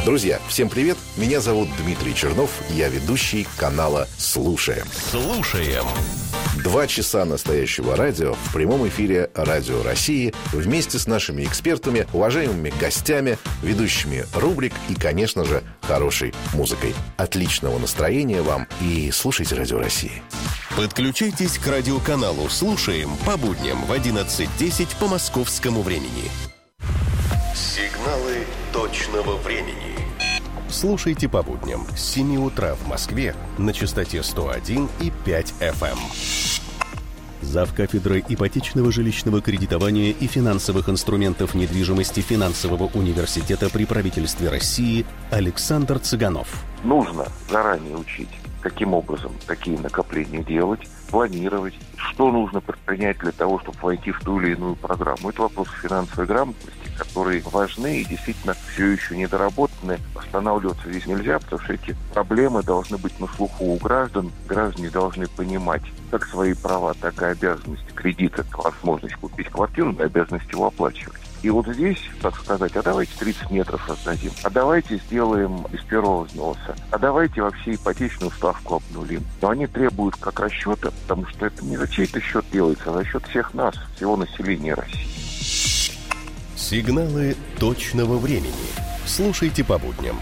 Друзья, всем привет! Меня зовут Дмитрий Чернов, я ведущий канала «Слушаем». Слушаем. 2 часа настоящего радио в прямом эфире Радио России вместе с нашими экспертами, уважаемыми гостями, ведущими рубрик и, конечно же, хорошей музыкой. Отличного настроения вам и слушайте Радио России. Подключайтесь к радиоканалу «Слушаем» по будням в 11:10 по московскому времени. Сигналы точного времени. Слушайте по будням с 7 утра в Москве на частоте 101,5 FM. Завкафедрой ипотечного жилищного кредитования и финансовых инструментов недвижимости Финансового университета при правительстве России Александр Цыганов. Нужно заранее учить, каким образом такие накопления делать, планировать, что нужно предпринять для того, чтобы войти в ту или иную программу. Это вопрос финансовой грамотности, которые важны и действительно все еще недоработаны. Останавливаться здесь нельзя, потому что эти проблемы должны быть на слуху у граждан. Граждане должны понимать как свои права, так и обязанности. Кредит – это возможность купить квартиру, но обязанность его оплачивать. И вот здесь, так сказать, а давайте 30 метров раздадим, а давайте сделаем без первого взноса, а давайте вообще ипотечную ставку обнулим. Но они требуют как расчета, потому что это не за чей-то счет делается, а за счет всех нас, всего населения России. Сигналы точного времени. Слушайте по будням.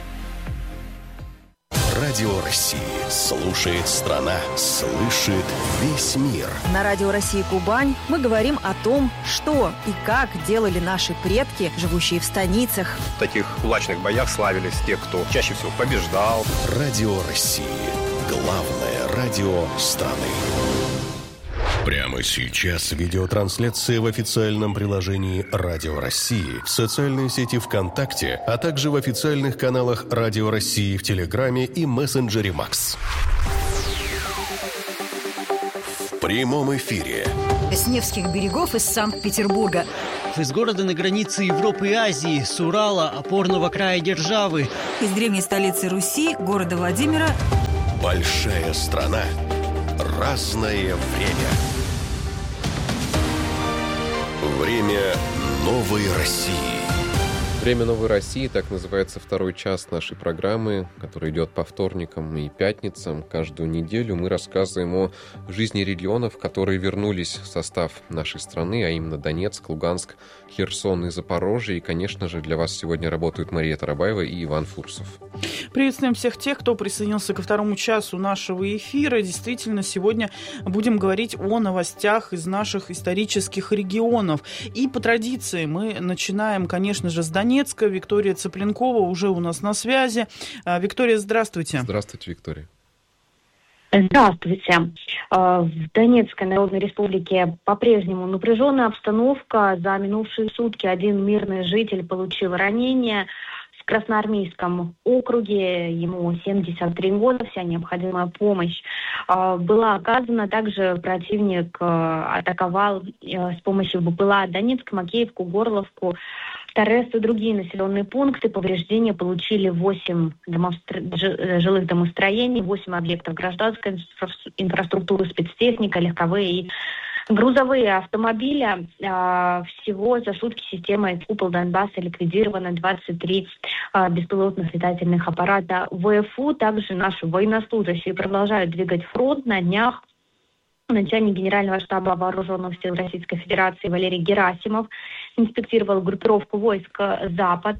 Радио России. Слушает страна. Слышит весь мир. На Радио России Кубань мы говорим о том, что и как делали наши предки, живущие в станицах. В таких кулачных боях славились те, кто чаще всего побеждал. Радио России. Главное радио страны. Прямо сейчас видеотрансляция в официальном приложении Радио России, в социальной сети ВКонтакте, а также в официальных каналах Радио России в Телеграме и мессенджере Макс. В прямом эфире. С Невских берегов из Санкт-Петербурга. Из города на границе Европы и Азии, с Урала, опорного края державы. Из древней столицы Руси, города Владимира. Большая страна. Разное время. Время новой России. Время новой России, так называется второй час нашей программы, который идет по вторникам и пятницам. Каждую неделю мы рассказываем о жизни регионов, которые вернулись в состав нашей страны, а именно Донецк, Луганск, Херсон и Запорожье. И, конечно же, для вас сегодня работают Мария Тарабаева и Иван Фурсов. Приветствуем всех тех, кто присоединился ко второму часу нашего эфира. Действительно, сегодня будем говорить о новостях из наших исторических регионов. И по традиции мы начинаем, конечно же, с Донецка. Виктория Цыпленкова уже у нас на связи. Виктория, здравствуйте. Здравствуйте, Виктория. Здравствуйте. В Донецкой Народной Республике по-прежнему напряженная обстановка. За минувшие сутки один мирный житель получил ранение. В Красноармейском округе, ему 73 года, вся необходимая помощь была оказана. Также противник атаковал с помощью БПЛА Донецк, Макеевку, Горловку, Торез и другие населенные пункты. Повреждения получили 8 жилых домостроений, 8 объектов гражданской инфраструктуры, спецтехника, легковые и грузовые автомобили. Всего за сутки системой «Купол Донбасса» ликвидировано 23 беспилотных летательных аппарата ВФУ. Также наши военнослужащие продолжают двигать фронт. На днях начальник Генерального штаба Вооруженных сил Российской Федерации Валерий Герасимов инспектировал группировку войск «Запад»,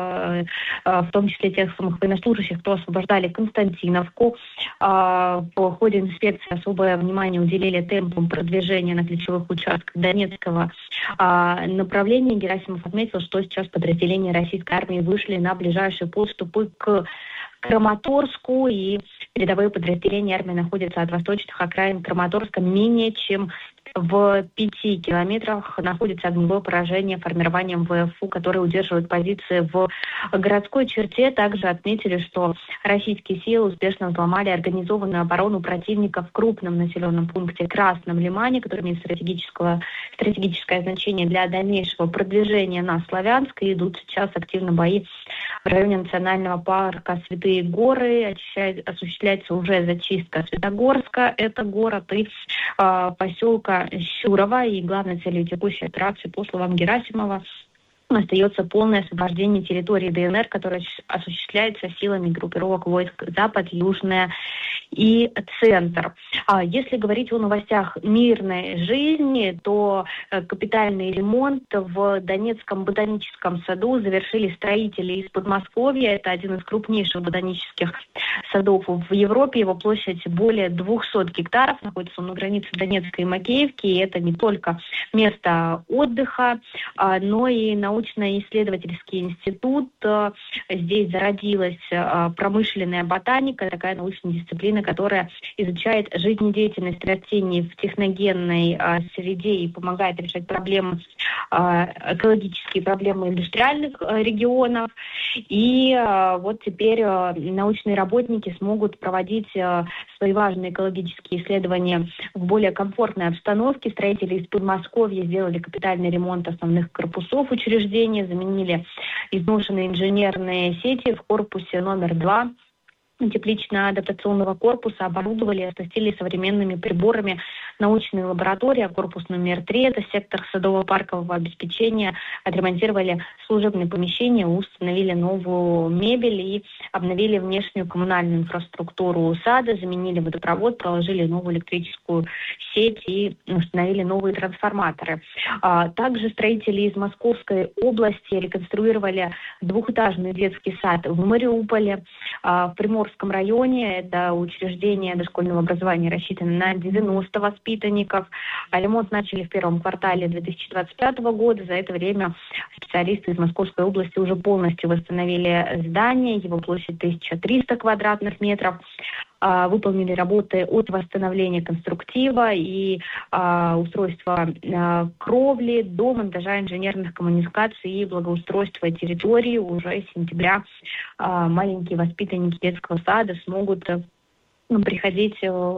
в том числе тех самых военнослужащих, кто освобождали Константиновку. По ходе инспекции особое внимание уделили темпам продвижения на ключевых участках Донецкого направления. Герасимов отметил, что сейчас подразделения российской армии вышли на ближайшие подступы к Краматорску, и передовые подразделения армии находятся от восточных окраин Краматорска менее чем в 5 километрах. Находится огневое поражение формированием ВФУ, которые удерживают позиции в городской черте. Также отметили, что российские силы успешно взломали организованную оборону противника в крупном населенном пункте Красном Лимане, который имеет стратегическое значение для дальнейшего продвижения на Славянск. И идут сейчас активно бои в районе национального парка Святые Горы. Осуществляется уже зачистка Светогорска, это город, и поселка Щурово. И главной целью текущей операции, по словам Герасимова, остается полное освобождение территории ДНР, которое осуществляется силами группировок войск Запад, Южная и Центр. Если говорить о новостях мирной жизни, то капитальный ремонт в Донецком ботаническом саду завершили строители из Подмосковья. Это один из крупнейших ботанических садов в Европе. Его площадь более 200 гектаров. Находится он на границе Донецка и Макеевки. И это не только место отдыха, но и научно-исследовательский институт. Здесь зародилась промышленная ботаника, такая научная дисциплина, которая изучает жизнедеятельность растений в техногенной среде и помогает решать проблемы, экологические проблемы индустриальных регионов. И вот теперь научные работники смогут проводить свои важные экологические исследования в более комфортной обстановке. Строители из Подмосковья сделали капитальный ремонт основных корпусов учреждения, заменили изношенные инженерные сети в корпусе номер 2 теплично-адаптационного корпуса, оборудовали и оснастили современными приборами научные лаборатории, корпус номер 3, это сектор садово-паркового обеспечения, отремонтировали служебные помещения, установили новую мебель и обновили внешнюю коммунальную инфраструктуру сада, заменили водопровод, проложили новую электрическую сеть и установили новые трансформаторы. Также строители из Московской области реконструировали двухэтажный детский сад в Мариуполе, в Приморском районе. Это учреждение дошкольного образования рассчитано на 90 воспитанников. Ремонт начали в первом квартале 2025 года. За это время специалисты из Московской области уже полностью восстановили здание. Его площадь 1300 квадратных метров. Выполнили работы от восстановления конструктива и устройства кровли до монтажа инженерных коммуникаций и благоустройства территории. Уже с сентября маленькие воспитанники детского сада смогут приходить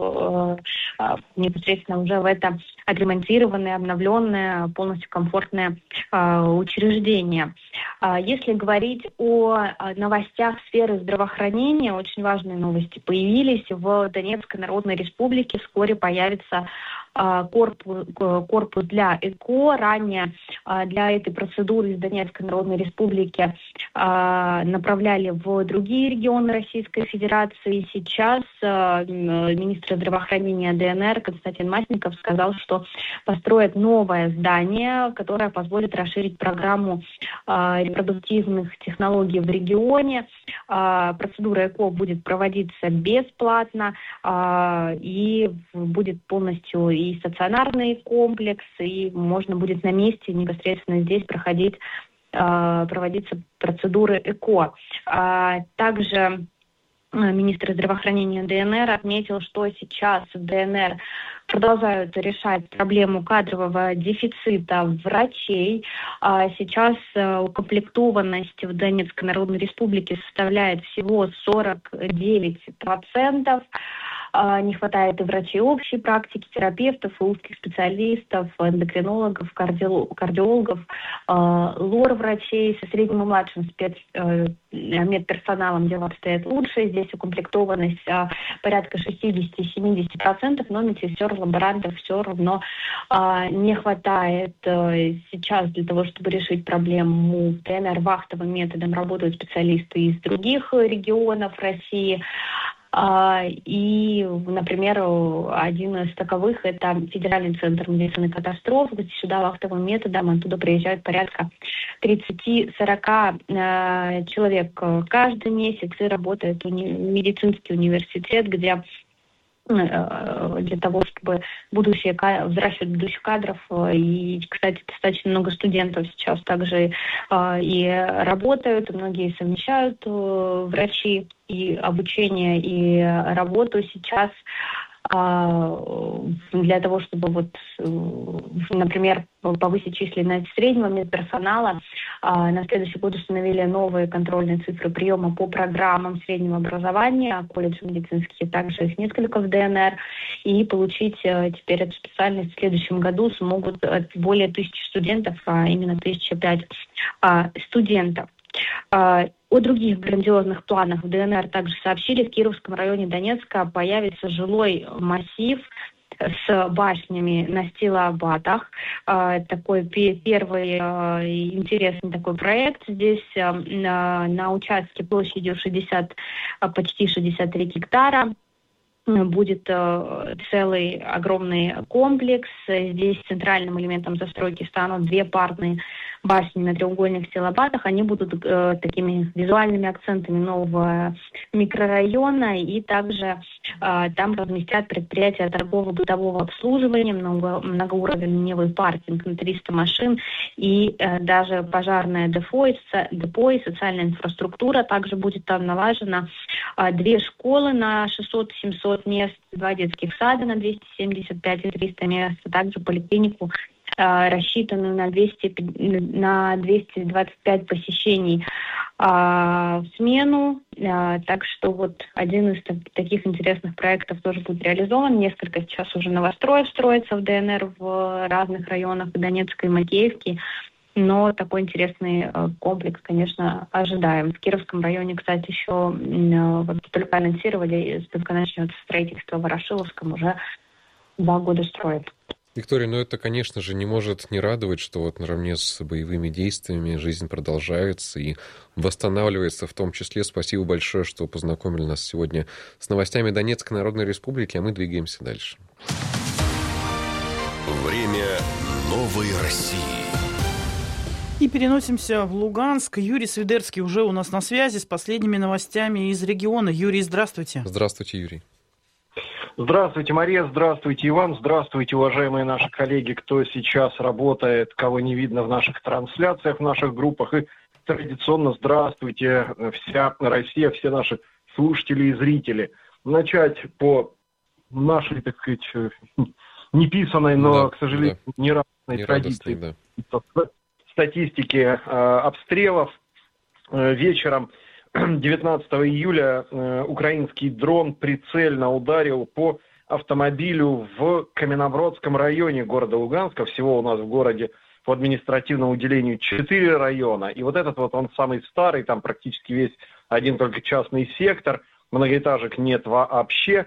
непосредственно уже в это отремонтированное, обновленное, полностью комфортное учреждение. Если говорить о новостях сферы здравоохранения, очень важные новости появились. В Донецкой Народной Республике вскоре появится корпус для ЭКО. Ранее для этой процедуры из Донецкой Народной Республики направляли в другие регионы Российской Федерации. Сейчас министр здравоохранения ДНР Константин Масленников сказал, что построят новое здание, которое позволит расширить программу репродуктивных технологий в регионе. Процедура ЭКО будет проводиться бесплатно и будет полностью и стационарный комплекс, и можно будет на месте непосредственно здесь проводиться процедуры ЭКО. Также министр здравоохранения ДНР отметил, что сейчас в ДНР продолжают решать проблему кадрового дефицита врачей. Сейчас укомплектованность в Донецкой Народной Республике составляет всего 49%. Не хватает и врачей общей практики, терапевтов, и узких специалистов, эндокринологов, кардиологов, лор-врачей. Со средним и младшим медперсоналом дела обстоят лучше. Здесь укомплектованность порядка 60-70%, но медсестер, лаборантов все равно не хватает. Сейчас для того, чтобы решить проблему в ДНР вахтовым методом, работают специалисты из других регионов России. И, например, один из таковых – это Федеральный центр медицины катастроф, где сюда вахтовым методом оттуда приезжают порядка 30-40 человек каждый месяц, и работает медицинский университет, где для того, чтобы взращивать будущих кадров. И, кстати, достаточно много студентов сейчас также и работают, и многие совмещают врачи и обучение, и работу сейчас. Для того, чтобы, например, повысить численность среднего медперсонала, на следующий год установили новые контрольные цифры приема по программам среднего образования, колледжи медицинские, также их несколько в ДНР, и получить теперь эту специальность в следующем году смогут более 1000 студентов, а именно 1005 студентов. О других грандиозных планах в ДНР также сообщили. В Кировском районе Донецка появится жилой массив с башнями на Стилобатах. Такой первый интересный такой проект. Здесь на участке площадью почти 63 гектара. Будет целый огромный комплекс. Здесь центральным элементом застройки станут 2 парные башни на треугольных стилобатах. Они будут такими визуальными акцентами нового микрорайона. И также там разместят предприятия торгово-бытового обслуживания, многоуровневый паркинг на 300 машин и даже пожарное депо и социальная инфраструктура. Также будет там налажена 2 школы на 600-700 мест, 2 детских сада на 275 и 300 мест, а также поликлинику, рассчитанную на 225 посещений в смену. Так что вот один из таких интересных проектов тоже будет реализован. Несколько сейчас уже новостроев строится в ДНР в разных районах Донецка и Макеевки. Но такой интересный комплекс, конечно, ожидаем. В Кировском районе, кстати, еще только анонсировали, только начнется строительство в Ворошиловском, уже 2 года строят. Виктория, это, конечно же, не может не радовать, что вот наравне с боевыми действиями жизнь продолжается и восстанавливается в том числе. Спасибо большое, что познакомили нас сегодня с новостями Донецкой Народной Республики, а мы двигаемся дальше. Время новой России. И переносимся в Луганск. Юрий Свидерский уже у нас на связи с последними новостями из региона. Юрий, здравствуйте. Здравствуйте, Юрий. Здравствуйте, Мария, здравствуйте, Иван, здравствуйте, уважаемые наши коллеги, кто сейчас работает, кого не видно в наших трансляциях, в наших группах. И традиционно здравствуйте, вся Россия, все наши слушатели и зрители. Начать по нашей, так сказать, неписанной, но, к сожалению, нерадостной традиции. Статистики обстрелов. Вечером 19 июля украинский дрон прицельно ударил по автомобилю в Каменнобродском районе города Луганска. Всего у нас в городе по административному делению 4 района. И вот этот вот он самый старый, там практически весь один только частный сектор. Многоэтажек нет вообще.